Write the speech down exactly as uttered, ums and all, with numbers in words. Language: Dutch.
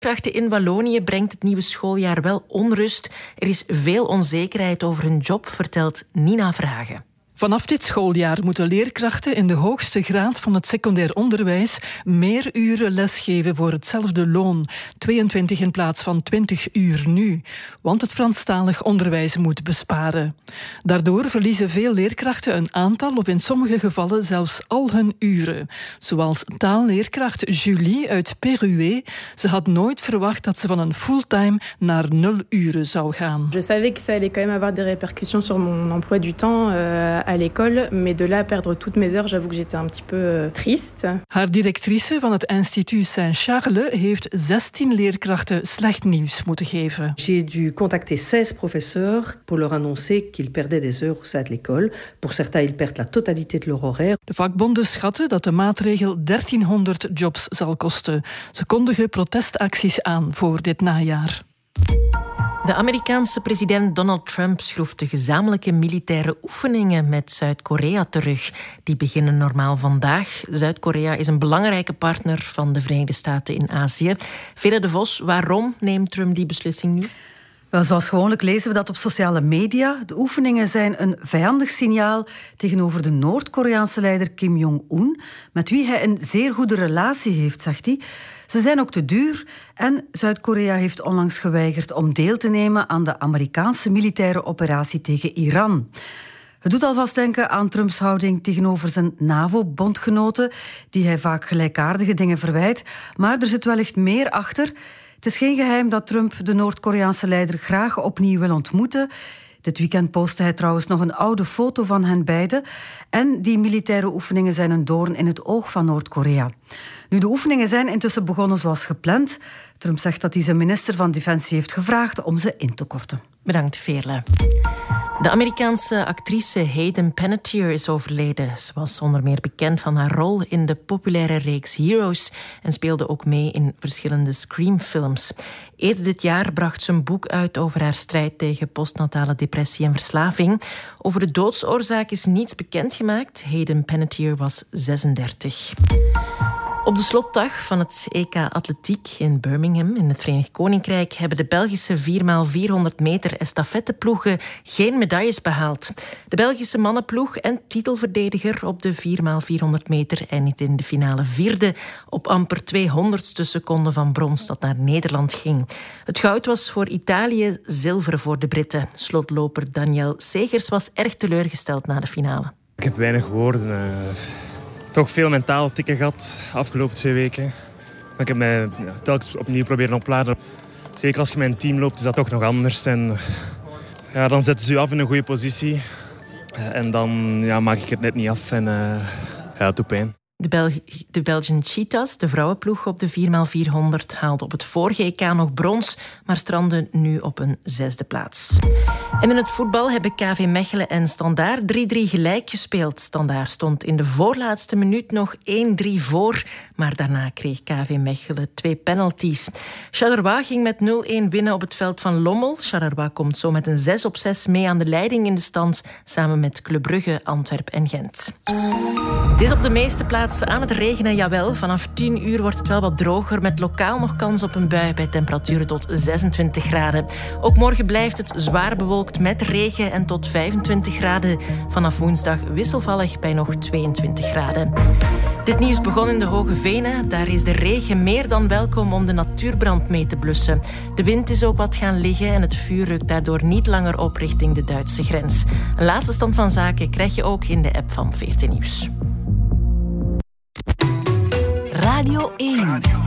Leerkrachten in Wallonië brengt het nieuwe schooljaar wel onrust. Er is veel onzekerheid over hun job, vertelt Nina Verhagen. Vanaf dit schooljaar moeten leerkrachten in de hoogste graad van het secundair onderwijs meer uren lesgeven voor hetzelfde loon. tweeëntwintig in plaats van twintig uur nu. Want het Franstalig onderwijs moet besparen. Daardoor verliezen veel leerkrachten een aantal of in sommige gevallen zelfs al hun uren. Zoals taalleerkracht Julie uit Peruwe. Ze had nooit verwacht dat ze van een fulltime naar nul uren zou gaan. Je savais que ça allait quand même avoir des répercussions sur mon emploi du temps euh, à l'école, mais de là à perdre toutes mes heures, j'avoue que j'étais un petit peu euh, triste. Haar directrice van het instituut Saint-Charles heeft zestien leerkrachten slecht nieuws moeten geven. J'ai dû contacter zes professeurs pour leur annoncer qu'ils perdaient des heures au sein de l'école. Pour certains, ils perdent la totalité de leur horaire. De vakbonden schatten dat de maatregel dertienhonderd jobs zal kosten. Ze kondigen protestacties aan voor dit najaar. De Amerikaanse president Donald Trump schroeft de gezamenlijke militaire oefeningen met Zuid-Korea terug. Die beginnen normaal vandaag. Zuid-Korea is een belangrijke partner van de Verenigde Staten in Azië. Vera de Vos, waarom neemt Trump die beslissing nu? Wel, zoals gewoonlijk lezen we dat op sociale media. De oefeningen zijn een vijandig signaal tegenover de Noord-Koreaanse leider Kim Jong-un, met wie hij een zeer goede relatie heeft, zegt hij. Ze zijn ook te duur en Zuid-Korea heeft onlangs geweigerd om deel te nemen aan de Amerikaanse militaire operatie tegen Iran. Het doet alvast denken aan Trumps houding tegenover zijn NAVO-bondgenoten, die hij vaak gelijkaardige dingen verwijt. Maar er zit wellicht meer achter. Het is geen geheim dat Trump de Noord-Koreaanse leider graag opnieuw wil ontmoeten. Dit weekend postte hij trouwens nog een oude foto van hen beiden. En die militaire oefeningen zijn een doorn in het oog van Noord-Korea. Nu, de oefeningen zijn intussen begonnen zoals gepland. Trump zegt dat hij zijn minister van Defensie heeft gevraagd om ze in te korten. Bedankt, Veerle. De Amerikaanse actrice Hayden Panettiere is overleden. Ze was onder meer bekend van haar rol in de populaire reeks Heroes en speelde ook mee in verschillende Scream-films. Eerder dit jaar bracht ze een boek uit over haar strijd tegen postnatale depressie en verslaving. Over de doodsoorzaak is niets bekendgemaakt. Hayden Panettiere was zesendertig. Op de slotdag van het E K Atletiek in Birmingham in het Verenigd Koninkrijk hebben de Belgische vier bij vierhonderd meter estafetteploegen geen medailles behaald. De Belgische mannenploeg en titelverdediger op de vier bij vierhonderd meter eindigde in de finale vierde op amper tweehonderdste seconde van brons dat naar Nederland ging. Het goud was voor Italië, zilver voor de Britten. Slotloper Daniel Segers was erg teleurgesteld na de finale. Ik heb weinig woorden. Uh... Toch veel mentaal tikken gehad de afgelopen twee weken. Ik heb mij ja, telkens opnieuw proberen opladen. Zeker als je met een team loopt, is dat toch nog anders. En, ja, dan zetten ze je af in een goede positie. En dan ja, maak ik het net niet af en uh, ja, het doet pijn. De, Bel- de Belgian Cheetahs, de vrouwenploeg op de vier bij vierhonderd, haalde op het vorige E K nog brons, maar strandde nu op een zesde plaats. En in het voetbal hebben K V Mechelen en Standaard drie drie gelijk gespeeld. Standaard stond in de voorlaatste minuut nog één drie voor, maar daarna kreeg K V Mechelen twee penalties. Charleroi ging met nul een winnen op het veld van Lommel. Charleroi komt zo met een zes op zes mee aan de leiding in de stand, samen met Club Brugge, Antwerpen en Gent. Het is op de meeste plaatsen aan het regenen, jawel. Vanaf tien uur wordt het wel wat droger, met lokaal nog kans op een bui bij temperaturen tot zesentwintig graden. Ook morgen blijft het zwaar bewolkt met regen en tot vijfentwintig graden. Vanaf woensdag wisselvallig bij nog tweeëntwintig graden. Dit nieuws begon in de Hoge Venen. Daar is de regen meer dan welkom om de natuurbrand mee te blussen. De wind is ook wat gaan liggen en het vuur rukt daardoor niet langer op richting de Duitse grens. Een laatste stand van zaken krijg je ook in de app van V R T Nieuws. Radio één.